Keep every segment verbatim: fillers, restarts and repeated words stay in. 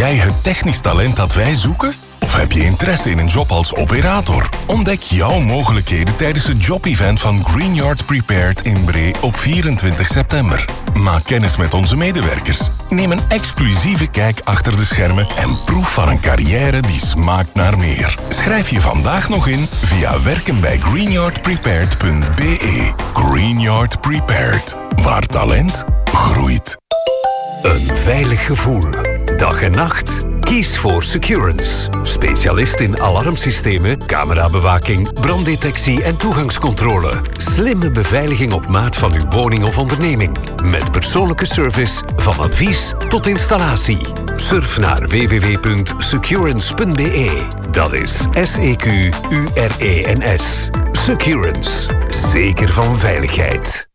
jij het technisch talent dat wij zoeken? Of heb je interesse in een job als operator? Ontdek jouw mogelijkheden tijdens het job-event van Greenyard Prepared in Bree op vierentwintig september. Maak kennis met onze medewerkers. Neem een exclusieve kijk achter de schermen en proef van een carrière die smaakt naar meer. Schrijf je vandaag nog in via werken bij greenyard prepared punt b e. Greenyard Prepared, waar talent groeit. Een veilig gevoel. Dag en nacht. Kies voor Securance. Specialist in alarmsystemen, camerabewaking, branddetectie en toegangscontrole. Slimme beveiliging op maat van uw woning of onderneming. Met persoonlijke service van advies tot installatie. Surf naar w w w punt securance punt b e. Dat is S E Q U R E N S. Securance. Zeker van veiligheid.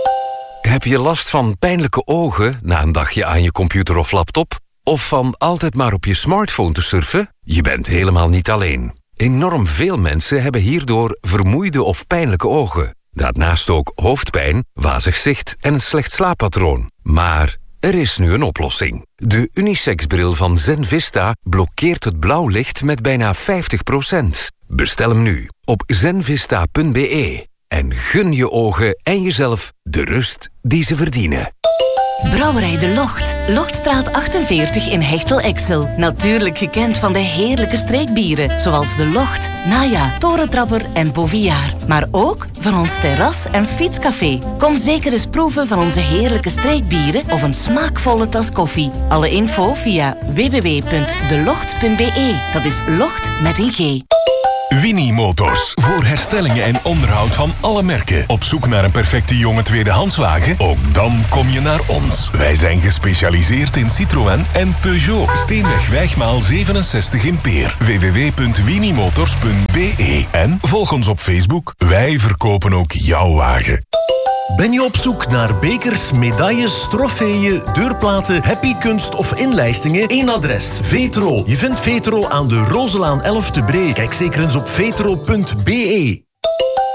Heb je last van pijnlijke ogen na een dagje aan je computer of laptop? Of van altijd maar op je smartphone te surfen? Je bent helemaal niet alleen. Enorm veel mensen hebben hierdoor vermoeide of pijnlijke ogen. Daarnaast ook hoofdpijn, wazig zicht en een slecht slaappatroon. Maar er is nu een oplossing. De Unisex-bril van Zenvista blokkeert het blauw licht met bijna vijftig procent. Bestel hem nu op zenvista punt b e. En gun je ogen en jezelf de rust die ze verdienen. Brouwerij De Locht. Lochtstraat achtenveertig in Hechtel-Exel. Natuurlijk gekend van de heerlijke streekbieren, zoals De Locht, Naja, Torentrapper en Boviaar. Maar ook van ons terras- en fietscafé. Kom zeker eens proeven van onze heerlijke streekbieren of een smaakvolle tas koffie. Alle info via w w w punt de locht punt b e. Dat is Locht met een G. Winnie Motors. Voor herstellingen en onderhoud van alle merken. Op zoek naar een perfecte jonge tweedehandswagen? Ook dan kom je naar ons. Wij zijn gespecialiseerd in Citroën en Peugeot. Steenweg Wijgmaal zevenenzestig in Peer. w w w punt winnie motors punt b e. En volg ons op Facebook. Wij verkopen ook jouw wagen. Ben je op zoek naar bekers, medailles, trofeeën, deurplaten, happykunst of inlijstingen? Eén adres, Vetro. Je vindt Vetro aan de Rozelaan elf te Bree. Kijk zeker eens op vetro punt b e.